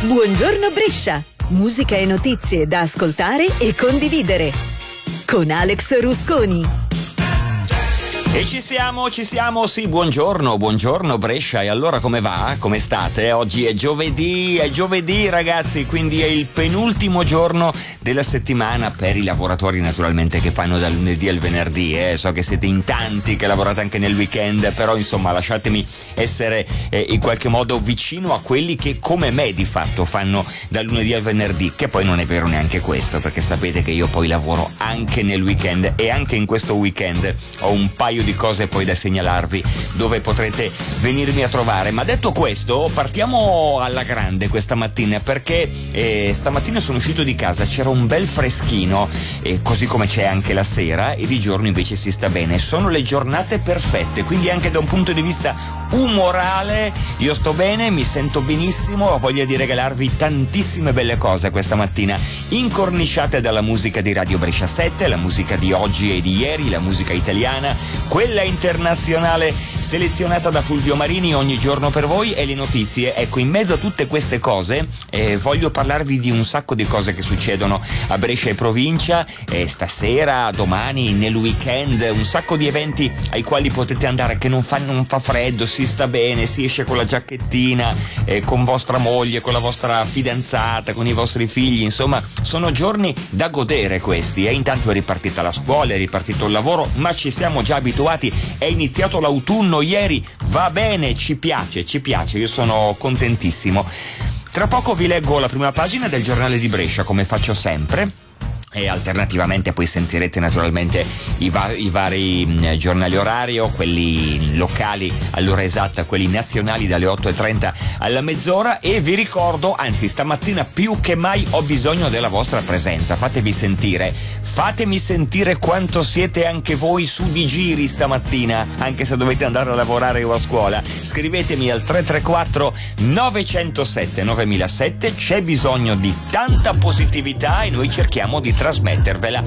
Buongiorno Brescia, musica e notizie da ascoltare e condividere con Alex Rusconi. E ci siamo, sì, buongiorno Brescia. E allora come va? Come state? Oggi è giovedì ragazzi, quindi è il penultimo giorno della settimana per i lavoratori naturalmente che fanno dal lunedì al venerdì. So che siete in tanti che lavorate anche nel weekend, però insomma lasciatemi essere in qualche modo vicino a quelli che come me di fatto fanno dal lunedì al venerdì, che poi non è vero neanche questo, perché sapete che io poi lavoro anche nel weekend e anche in questo weekend ho un paio di cose poi da segnalarvi dove potrete venirmi a trovare. Ma detto questo, partiamo alla grande questa mattina, perché stamattina sono uscito di casa, c'era un bel freschino, così come c'è anche la sera, e di giorno invece si sta bene. Sono le giornate perfette, quindi anche da un punto di vista umorale io sto bene, mi sento benissimo, ho voglia di regalarvi tantissime belle cose questa mattina, incorniciate dalla musica di Radio Brescia 7, la musica di oggi e di ieri, la musica italiana, quella internazionale selezionata da Fulvio Marini ogni giorno per voi, e le notizie. Ecco, in mezzo a tutte queste cose voglio parlarvi di un sacco di cose che succedono a Brescia e provincia, stasera, domani, nel weekend, un sacco di eventi ai quali potete andare, che non fa freddo, si sta bene, si esce con la giacchettina, con vostra moglie, con la vostra fidanzata, con i vostri figli, insomma sono giorni da godere questi. E intanto è ripartita la scuola, è ripartito il lavoro, ma ci siamo già abituati, è iniziato l'autunno ieri, va bene, ci piace, io sono contentissimo. Tra poco vi leggo la prima pagina del giornale di Brescia, come faccio sempre, e alternativamente poi sentirete naturalmente i vari giornali orario, quelli locali all'ora esatta, quelli nazionali dalle 8:30 alla mezz'ora. E vi ricordo, anzi stamattina più che mai ho bisogno della vostra presenza, fatemi sentire quanto siete anche voi su di giri stamattina, anche se dovete andare a lavorare o a scuola. Scrivetemi al 334 907 9007, c'è bisogno di tanta positività e noi cerchiamo di trasmettervela